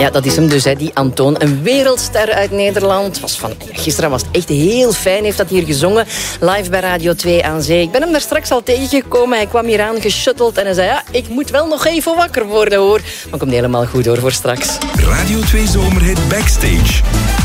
Ja, dat is hem dus, hè, die Antoon. Een wereldster uit Nederland. Gisteren was het echt heel fijn. Heeft dat hier gezongen. Live bij Radio 2 aan Zee. Ik ben hem daar straks al tegengekomen. Hij kwam hier aan geshutteld en hij zei... Ja, ik moet wel nog even wakker worden, hoor. Maar komt helemaal goed, hoor, voor straks. Radio 2 Zomerhit Backstage.